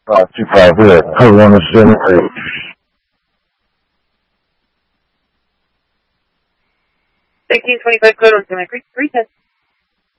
525 here. Code 1 is generated. 1625 code 1 Summit Creek, retest.